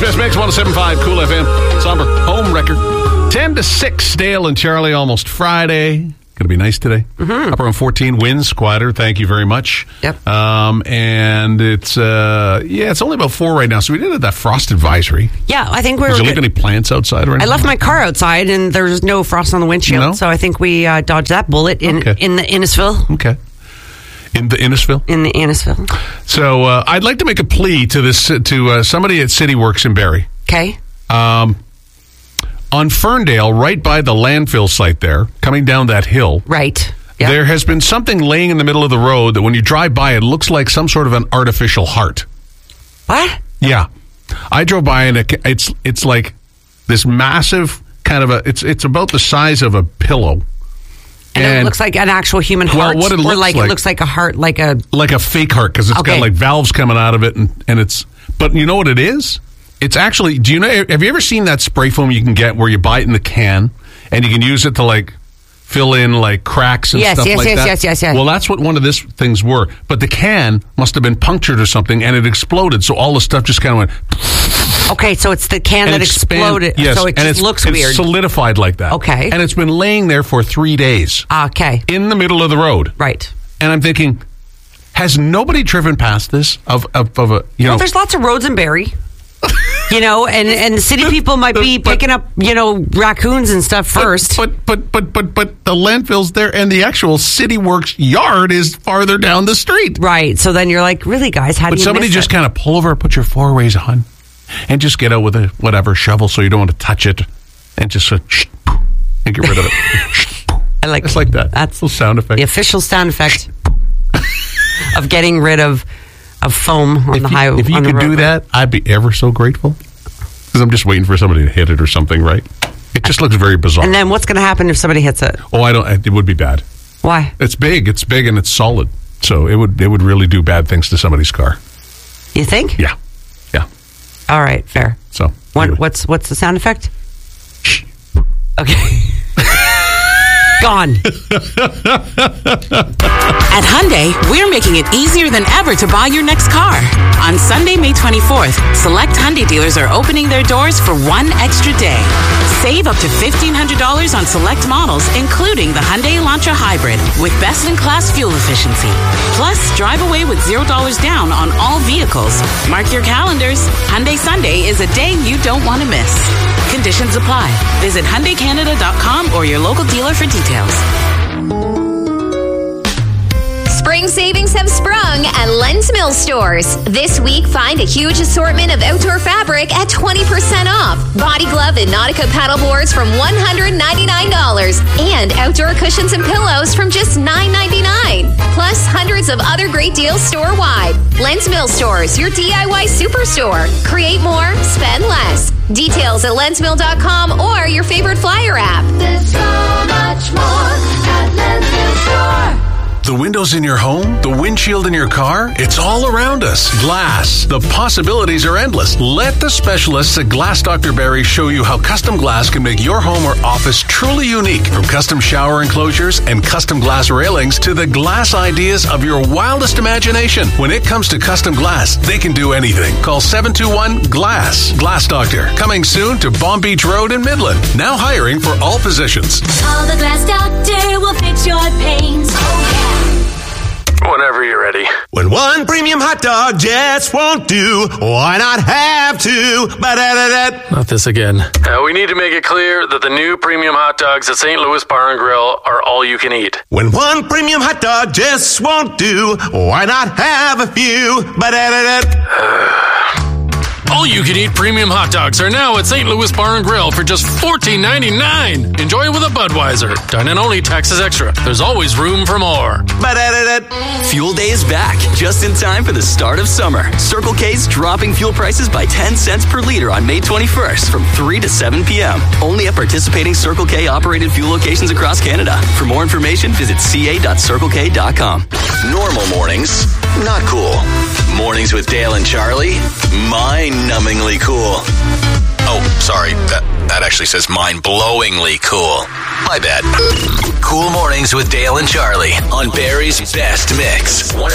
Best Mix, 107.5 Cool FM. Somber home record. 10-6, Dale and Charlie, almost Friday. Going to be nice today. Up around 14, winds, quieter. Thank you very much. Yep. And it's only about 4 right now. So we did that frost advisory. Yeah, I think we were Did you good. leave any plants outside or anything? I left my car outside, and there's no frost on the windshield. No? So I think we dodged that bullet in the Innisfil. Okay. In the Innisfil? In the Innisfil. So I'd like to make a plea to somebody at CityWorks in Barrie. Okay. On Ferndale, right by the landfill site there, coming down that hill, Right. Yep. there has been something laying in the middle of the road that when you drive by, it looks like some sort of an artificial heart. What? Yeah. I drove by, and it's like this massive kind of it's about the size of a pillow. And it looks like an actual human heart? Well, what it looks like. It looks like a heart, like a fake heart, because it's got like valves coming out of it, and it's... But you know what it is? It's actually... Do you know... Have you ever seen that spray foam you can get where you buy it in the can, and you can use it to, like, fill in, like, cracks and stuff like that? Yes. Well, that's what one of these things were. But the can must have been punctured or something, and it exploded, so all the stuff just kind of went... Okay, so it's the can that exploded. Yes, so it just looks weird. It's solidified like that. Okay. And it's been laying there for 3 days. Okay. In the middle of the road. Right. And I'm thinking, has nobody driven past this of a, Well, there's lots of roads in Barrie. And the city people might be picking up, raccoons and stuff first. But the landfill's there, and the actual CityWorks yard is farther down the street. Right. So then you're like, really, guys, how do you miss somebody just kind of pull over, put your four-ways on, and just get out with a whatever shovel so you don't want to touch it, and just and get rid of it. I like it's like that. That's a little sound effect. The official sound effect of getting rid of foam on the highway. If you could do that, I'd be ever so grateful. Because I'm just waiting for somebody to hit it or something, right? It just looks very bizarre. And then what's going to happen if somebody hits it? Oh, it would be bad. Why? It's big, and it's solid. So it would really do bad things to somebody's car. You think? Yeah. All right, fair. So anyway. What's the sound effect? Shh. Okay. Gone. At Hyundai, we're making it easier than ever to buy your next car. On Sunday, May 24th, select Hyundai dealers are opening their doors for one extra day. Save up to $1,500 on select models, including the Hyundai Elantra Hybrid with best-in-class fuel efficiency. Plus, drive away with $0 down on all vehicles. Mark your calendars. Hyundai Sunday is a day you don't want to miss. Conditions apply. Visit HyundaiCanada.com or your local dealer for details. Spring savings have sprung at Lens Mill stores. This week, find a huge assortment of outdoor fabric at 20% off. Body glove and Nautica paddle boards from $199. And outdoor cushions and pillows from just $9.99. Plus, hundreds of other great deals store-wide. Lens Mill stores, your DIY superstore. Create more, spend less. Details at lensmill.com or your favorite flyer app. There's so much more at Lens Mill Store. The windows in your home, the windshield in your car, it's all around us. Glass. The possibilities are endless. Let the specialists at Glass Dr. Barrie show you how custom glass can make your home or office truly unique. From custom shower enclosures and custom glass railings to the glass ideas of your wildest imagination. When it comes to custom glass, they can do anything. Call 721-GLASS. Glass Doctor. Coming soon to Bomb Beach Road in Midland. Now hiring for all positions. Call the Glass Doctor, will fix your pains. Whenever you're ready. When one premium hot dog just won't do, why not have two? Ba-da-da-da. Not this again. We need to make it clear that the new premium hot dogs at St. Louis Bar and Grill are all you can eat. When one premium hot dog just won't do, why not have a few? Ba-da-da-da. All you can eat premium hot dogs are now at St. Louis Bar and Grill for just $14.99. Enjoy with a Budweiser. Dine-in only, taxes extra. There's always room for more. Ba-da-da-da. Fuel Day is back, just in time for the start of summer. Circle K's dropping fuel prices by 10 cents per liter on May 21st from 3 to 7 p.m. Only at participating Circle K operated fuel locations across Canada. For more information, visit ca.circlek.com. Normal mornings, not cool. Mornings with Dale and Charlie, mind-numbingly cool. Oh, sorry, that actually says mind-blowingly cool. My bad. Cool mornings with Dale and Charlie on Barrie's Best Mix.